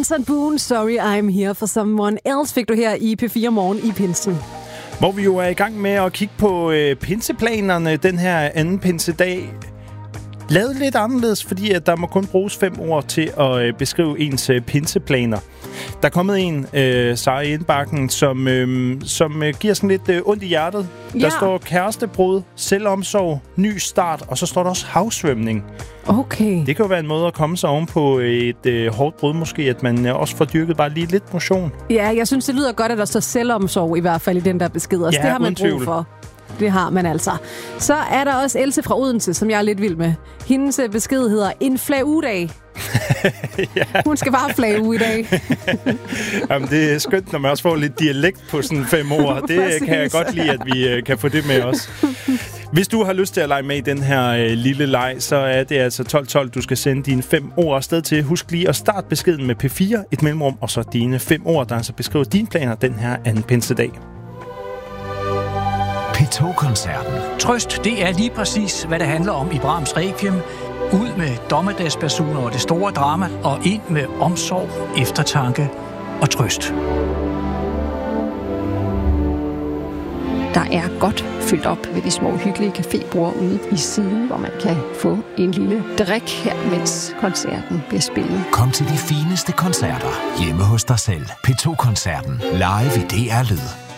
Jason Boone, Sorry I'm Here for Someone Else, fik du her i P4 Morgen i pinsen. Hvor vi jo er i gang med at kigge på pinseplanerne den her anden pinsedag. Lavet lidt anderledes, fordi at der må kun bruges 5 ord til at beskrive ens pinseplaner. Der er kommet en, Sara Indbakken, som giver sådan lidt ondt i hjertet. Ja. Der står kærestebrud, selvomsorg, ny start, og så står der også havsvømning. Okay. Det kan jo være en måde at komme sig oven på et hårdt brud måske, at man også får dyrket bare lige lidt motion. Ja, jeg synes, det lyder godt, at der står selvomsorg i hvert fald i den der besked. Ja, det har man brug for. Det har man altså. Så er der også Else fra Odense, som jeg er lidt vild med. Hendes besked hedder en flagudag. Ja. Hun skal bare flage i dag. Jamen, det er skønt, når man også får lidt dialekt på sådan 5 ord. Det kan jeg godt lide, at vi kan få det med os. Hvis du har lyst til at lege med i den her lille leg, så er det altså 1212, du skal sende dine 5 ord afsted til. Husk lige at starte beskeden med P4, et mellemrum, og så dine 5 ord, der altså beskriver dine planer den her anden pinsedag. P2-koncerten. Trøst, det er lige præcis, hvad det handler om i Brahms Requiem. Ud med dommedagsbasuner og det store drama, og ind med omsorg, eftertanke og trøst. Der er godt fyldt op ved de små hyggelige cafébord ude i siden, hvor man kan få en lille drik her, mens koncerten bliver spillet. Kom til de fineste koncerter hjemme hos dig selv. P2-koncerten live i DR Lyd.